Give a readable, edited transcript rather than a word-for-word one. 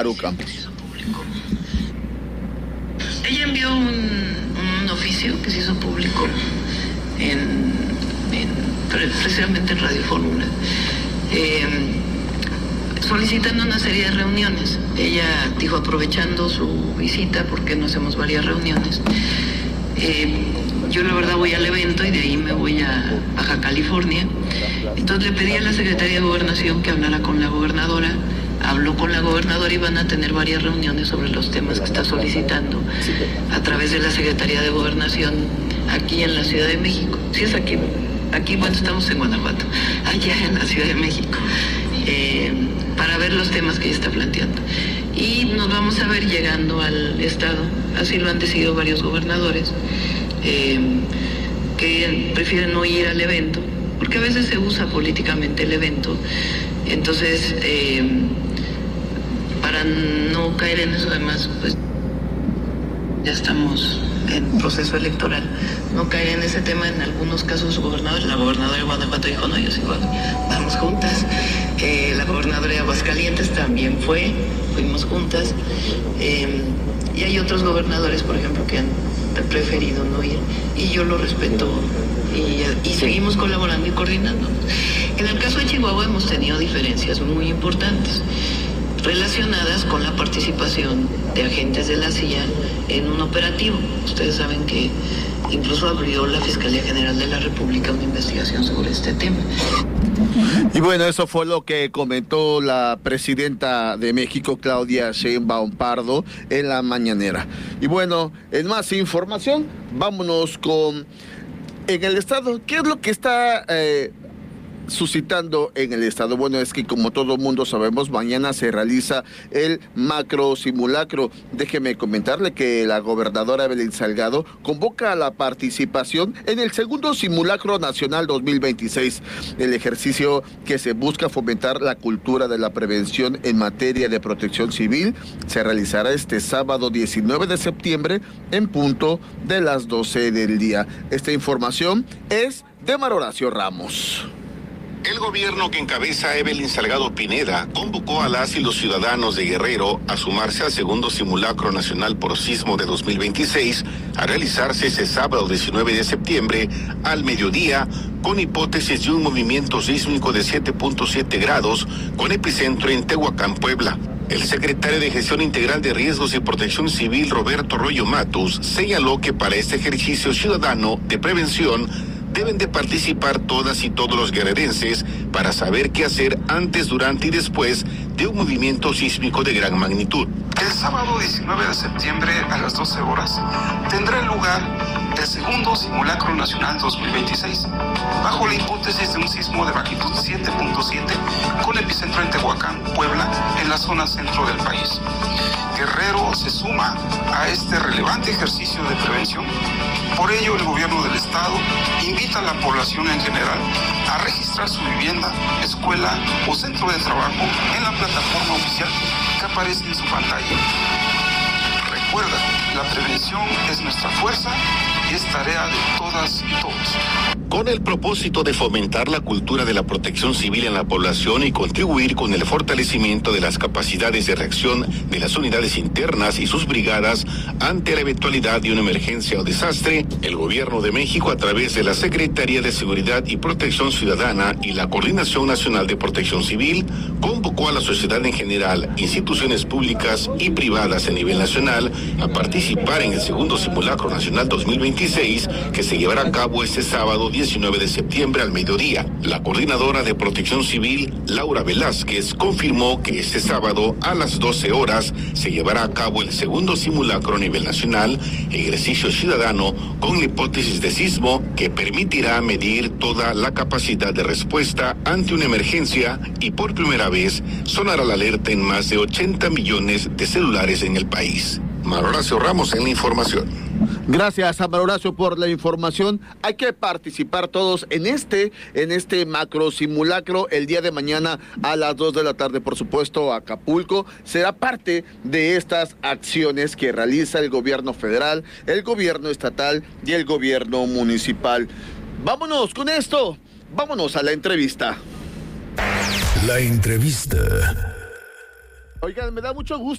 Aruca. Ella envió un oficio que se hizo público precisamente en Radio Fórmula, solicitando una serie de reuniones. Ella dijo, aprovechando su visita, porque no hacemos varias reuniones, yo la verdad voy al evento y de ahí me voy a Baja California. Entonces le pedí a la Secretaría de Gobernación que hablara con la gobernadora. Habló con la gobernadora y van a tener varias reuniones sobre los temas que está solicitando a través de la Secretaría de Gobernación aquí en la Ciudad de México. Sí, es aquí, bueno, estamos en Guanajuato, allá en la Ciudad de México, para ver los temas que ella está planteando. Y nos vamos a ver llegando al Estado, así lo han decidido varios gobernadores, que prefieren no ir al evento, porque a veces se usa políticamente el evento. Entonces, para no caer en eso, además, pues ya estamos en proceso electoral, no caer en ese tema. En algunos casos la gobernadora de Guanajuato dijo, no, yo sí vamos juntas. La gobernadora de Aguascalientes también fuimos juntas. Y hay otros gobernadores, por ejemplo, que han preferido no ir, y yo lo respeto, y seguimos colaborando y coordinando. En el caso de Chihuahua hemos tenido diferencias muy importantes relacionadas con la participación de agentes de la CIA en un operativo. Ustedes saben que incluso abrió la Fiscalía General de la República una investigación sobre este tema. Y bueno, eso fue lo que comentó la presidenta de México, Claudia Sheinbaum Pardo, en la mañanera. Y bueno, en más información, vámonos con en el estado. ¿Qué es lo que está suscitando en el estado? Bueno, es que como todo mundo sabemos, mañana se realiza el macro simulacro. Déjeme comentarle que la gobernadora Evelyn Salgado convoca a la participación en el segundo simulacro nacional 2026, el ejercicio que se busca fomentar la cultura de la prevención en materia de protección civil. Se realizará este sábado 19 de septiembre en punto de las 12 del día. Esta información es de Mar Horacio Ramos. El gobierno que encabeza Evelyn Salgado Pineda convocó a las y los ciudadanos de Guerrero a sumarse al segundo simulacro nacional por sismo de 2026 a realizarse ese sábado 19 de septiembre al mediodía, con hipótesis de un movimiento sísmico de 7.7 grados con epicentro en Tehuacán, Puebla. El secretario de Gestión Integral de Riesgos y Protección Civil, Roberto Royo Matus, señaló que para este ejercicio ciudadano de prevención deben de participar todas y todos los guerrerenses para saber qué hacer antes, durante y después de un movimiento sísmico de gran magnitud. El sábado 19 de septiembre a las 12 horas tendrá lugar el segundo simulacro nacional 2026, bajo la hipótesis de un sismo de magnitud 7.7 con epicentro en Tehuacán, Puebla, en la zona centro del país. Guerrero se suma a este relevante ejercicio de prevención. Por ello, el gobierno del estado invita a la población en general a registrar su vivienda, escuela o centro de trabajo en la plataforma oficial que aparece en su pantalla. Recuerda, la prevención es nuestra fuerza y es tarea de todas y todos. Con el propósito de fomentar la cultura de la protección civil en la población y contribuir con el fortalecimiento de las capacidades de reacción de las unidades internas y sus brigadas ante la eventualidad de una emergencia o desastre, el Gobierno de México, a través de la Secretaría de Seguridad y Protección Ciudadana y la Coordinación Nacional de Protección Civil, convocó a la sociedad en general, instituciones públicas y privadas a nivel nacional, a participar en el segundo simulacro nacional 2026, que se llevará a cabo este sábado 19 de septiembre al mediodía. La coordinadora de Protección Civil, Laura Velázquez, confirmó que este sábado a las 12 horas se llevará a cabo el segundo simulacro a nivel nacional, ejercicio ciudadano con la hipótesis de sismo que permitirá medir toda la capacidad de respuesta ante una emergencia, y por primera vez sonará la alerta en más de 80 millones de celulares en el país. Mar Horacio Ramos en la información. Gracias a Mar Horacio por la información. Hay que participar todos en este macro simulacro el día de mañana a las 2 de la tarde. Por supuesto, Acapulco será parte de estas acciones que realiza el gobierno federal, el gobierno estatal y el gobierno municipal. Vámonos con esto. Vámonos a la entrevista. La entrevista. Oigan, me da mucho gusto